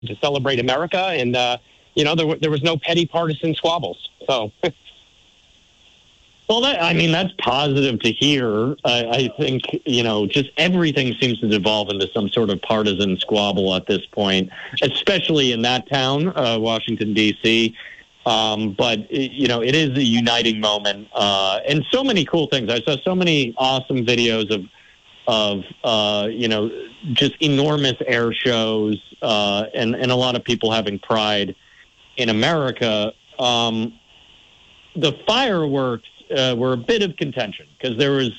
to celebrate America, and there was no petty partisan squabbles. So. Well, that's positive to hear. I think, just everything seems to devolve into some sort of partisan squabble at this point, especially in that town, Washington, D.C. But it is a uniting moment, and so many cool things. I saw so many awesome videos of just enormous air shows, and a lot of people having pride in America. The fireworks were a bit of contention because there was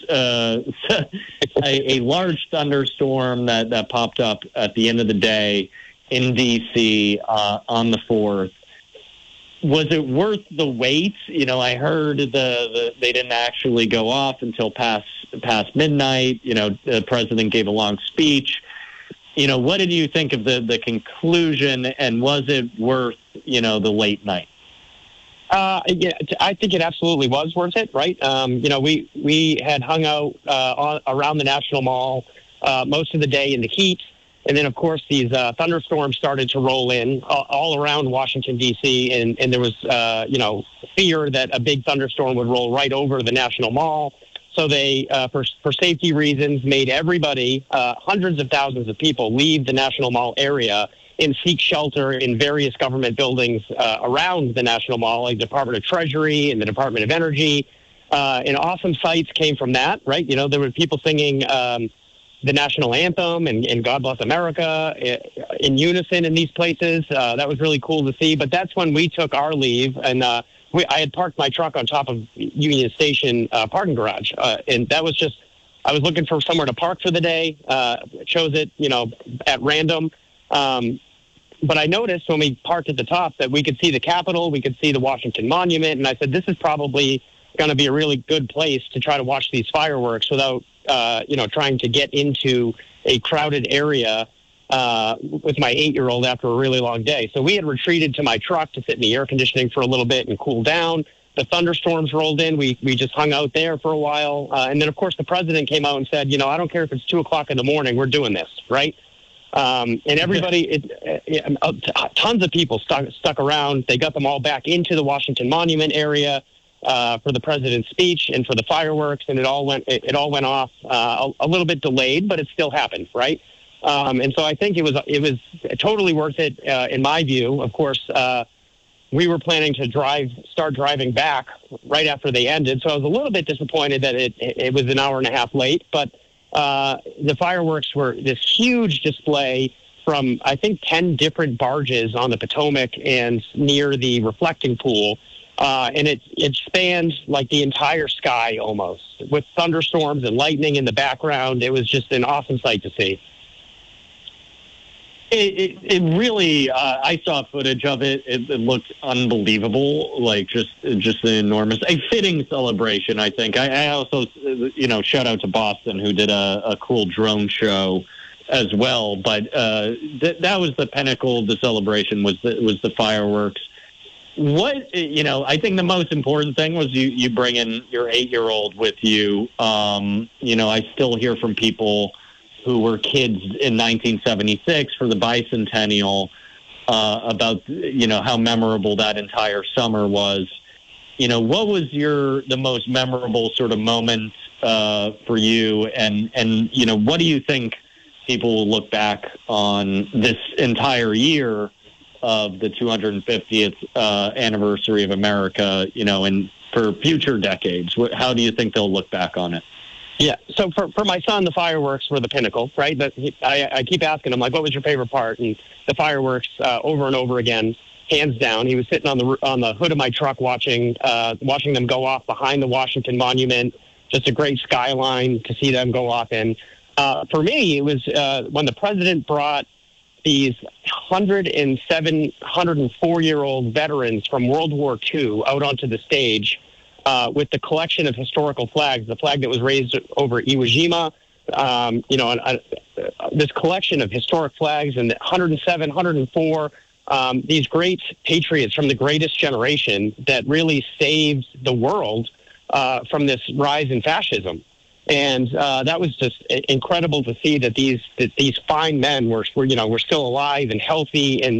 a large thunderstorm that popped up at the end of the day in D.C. On the 4th. Was it worth the wait? I heard they didn't actually go off until past midnight. The president gave a long speech. What did you think of the conclusion, and was it worth, the late night? I think it absolutely was worth it, right? We had hung out around the National Mall most of the day in the heat. And then, of course, these thunderstorms started to roll in all around Washington, D.C., and there was, fear that a big thunderstorm would roll right over the National Mall. So they, for safety reasons, made everybody, hundreds of thousands of people, leave the National Mall area and seek shelter in various government buildings around the National Mall, like the Department of Treasury and the Department of Energy. And awesome sights came from that, right? There were people singing the national anthem and God Bless America in unison in these places. That was really cool to see. But that's when we took our leave, and I had parked my truck on top of Union Station parking garage. And that was just, I was looking for somewhere to park for the day, chose it, at random. But I noticed when we parked at the top that we could see the Capitol, we could see the Washington Monument, and I said, this is probably going to be a really good place to try to watch these fireworks without, trying to get into a crowded area with my 8-year-old after a really long day. So we had retreated to my truck to sit in the air conditioning for a little bit and cool down. The thunderstorms rolled in. We just hung out there for a while. And then, of course, the president came out and said, I don't care if it's 2 o'clock in the morning, we're doing this, right? And everybody, tons of people stuck around. They got them all back into the Washington Monument area for the president's speech and for the fireworks, and it all went off a little bit delayed, but it still happened, right? And so I think it was totally worth it in my view. Of course, we were planning to start driving back right after they ended, so I was a little bit disappointed that it was an hour and a half late, but. The fireworks were this huge display from, I think, 10 different barges on the Potomac and near the reflecting pool. And it spanned like the entire sky almost, with thunderstorms and lightning in the background. It was just an awesome sight to see. It really, I saw footage of it. It looked unbelievable, like just an enormous, a fitting celebration, I think. I also, shout out to Boston, who did a cool drone show as well. But that was the pinnacle of the celebration, was the fireworks. What, I think the most important thing was you bring in your 8-year-old with you. I still hear from people who were kids in 1976 for the bicentennial, about, how memorable that entire summer was. What was the most memorable sort of moment for you? And what do you think people will look back on this entire year of the 250th anniversary of America, and for future decades? How do you think they'll look back on it? Yeah. So for my son, the fireworks were the pinnacle, right? But I keep asking him, like, what was your favorite part? And the fireworks over and over again, hands down. He was sitting on the hood of my truck watching them go off behind the Washington Monument. Just a great skyline to see them go off in. For me, it was when the president brought these 104-year-old veterans from World War II out onto the stage. With the collection of historical flags, the flag that was raised over Iwo Jima, this collection of historic flags, and 107, 104, these great patriots from the greatest generation that really saved the world from this rise in fascism. And that was just incredible to see that these fine men were still alive and healthy, and